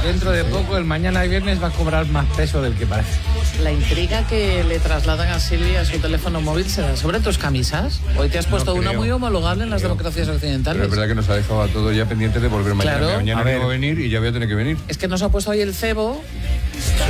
dentro de poco, el mañana y viernes, va a cobrar más peso del que parece. La intriga que le trasladan a Silvia a su teléfono móvil será sobre tus camisas. Hoy te has puesto una muy homologable en las democracias occidentales. Pero es verdad que nos ha dejado a todos ya pendientes de volver mañana. Claro. Mañana no va a venir y ya voy a tener que venir. Es que nos ha puesto hoy el cebo